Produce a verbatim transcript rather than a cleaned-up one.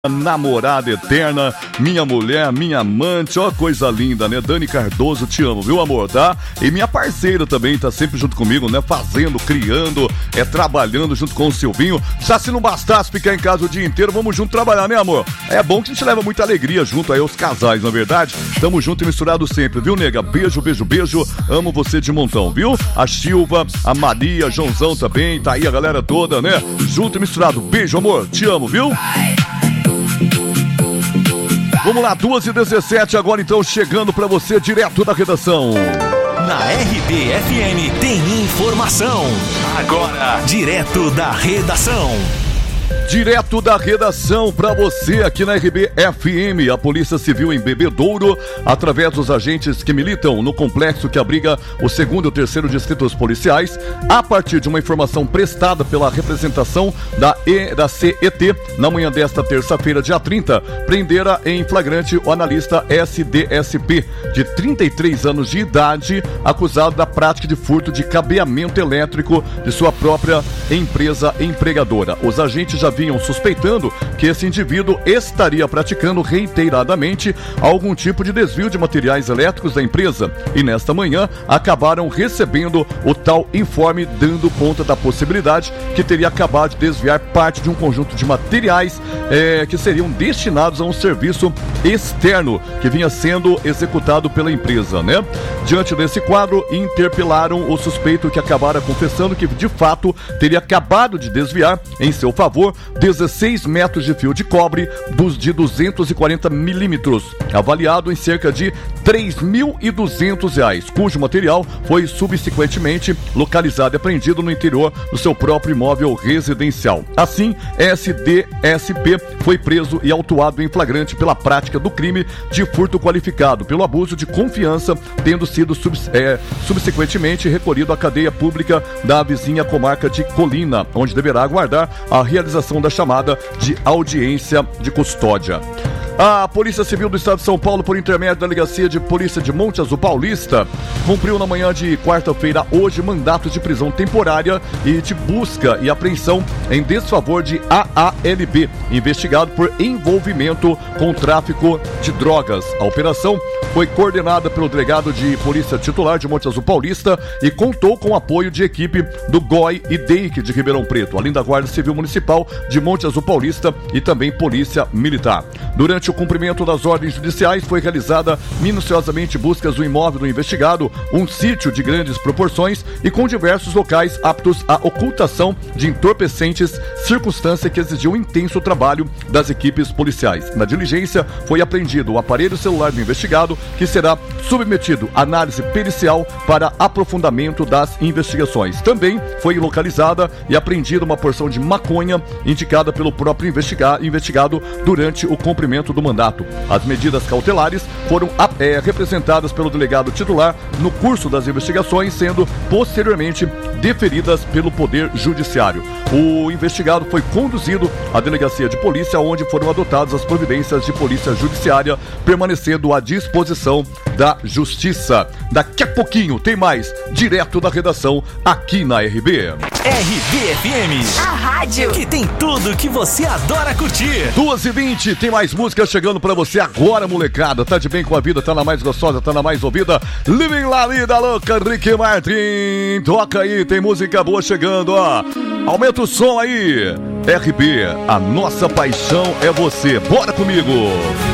namorada eterna, minha mulher, minha amante, ó, coisa linda, né? Dani Cardoso, te amo, viu, amor, tá? E minha parceira também tá sempre junto comigo, né? Fazendo, criando, é, trabalhando junto com o Silvinho. Já se não bastasse ficar em casa o dia inteiro, vamos junto trabalhar, né, amor? É bom que a gente leva muita alegria junto aí aos casais, na é verdade? Tamo junto e misturado sempre, viu, nega? Beijo, beijo, beijo, amo você de montão, viu? A Silva, a Maria, Joãozão também, tá aí a galera toda, né? Junto e misturado, beijo, amor, te amo, viu? Vamos lá, duas e dezessete agora então, chegando pra você direto da redação. Na R B F M tem informação. Agora, direto da redação. Direto da redação para você aqui na R B F M. A Polícia Civil em Bebedouro, através dos agentes que militam no complexo que abriga o segundo e o terceiro distritos policiais, a partir de uma informação prestada pela representação da, e, da C E T, na manhã desta terça-feira, dia trinta, prendera em flagrante o analista S D S P, de trinta e três anos de idade, acusado da prática de furto de cabeamento elétrico de sua própria empresa empregadora. Os agentes já vinham suspeitando que esse indivíduo estaria praticando reiteradamente algum tipo de desvio de materiais elétricos da empresa e nesta manhã acabaram recebendo o tal informe, dando conta da possibilidade que teria acabado de desviar parte de um conjunto de materiais é, que seriam destinados a um serviço externo que vinha sendo executado pela empresa, né? Diante desse quadro, interpelaram o suspeito, que acabara confessando que de fato teria acabado de desviar em seu favor dezesseis metros de fio de cobre de duzentos e quarenta milímetros, avaliado em cerca de três mil e duzentos reais, cujo material foi subsequentemente localizado e apreendido no interior do seu próprio imóvel residencial. Assim, S D S P foi preso e autuado em flagrante pela prática do crime de furto qualificado pelo abuso de confiança, tendo sido subs, é, subsequentemente recolhido à cadeia pública da vizinha comarca de Colina, onde deverá aguardar a realização da chamada de audiência de custódia. A Polícia Civil do Estado de São Paulo, por intermédio da Delegacia de Polícia de Monte Azul Paulista, cumpriu na manhã de quarta-feira, hoje, mandatos de prisão temporária e de busca e apreensão em desfavor de A A L B, investigado por envolvimento com tráfico de drogas. A operação foi coordenada pelo delegado de polícia titular de Monte Azul Paulista e contou com o apoio de equipe do G O I e D E I C de Ribeirão Preto, além da Guarda Civil Municipal de Monte Azul Paulista e também Polícia Militar. Durante o cumprimento das ordens judiciais, foi realizada minuciosamente buscas do imóvel do investigado, um sítio de grandes proporções e com diversos locais aptos à ocultação de entorpecentes, circunstância que exigiu um intenso trabalho das equipes policiais. Na diligência, foi apreendido o aparelho celular do investigado, que será submetido à análise pericial para aprofundamento das investigações. Também foi localizada e apreendida uma porção de maconha indicada pelo próprio investiga- investigado durante o cumprimento do mandato. As medidas cautelares foram é, representadas pelo delegado titular no curso das investigações, sendo posteriormente deferidas pelo Poder Judiciário. O investigado foi conduzido à delegacia de polícia, onde foram adotadas as providências de polícia judiciária, permanecendo à disposição da Justiça. Daqui a pouquinho tem mais, direto da redação, aqui na R B. R B F M, a rádio que tem tudo que você adora curtir. duas e vinte, tem mais música chegando pra você agora, molecada. Tá de bem com a vida, tá na mais gostosa, tá na mais ouvida. Living La Vida Louca, Ricky Martin. Toca aí, tem música boa chegando, ó. Aumenta o som aí. R B, a nossa paixão é você. Bora comigo.